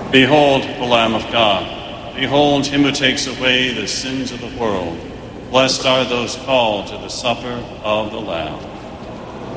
Behold the Lamb of God. Behold him who takes away the sins of the world. Blessed are those called to the supper of the Lamb.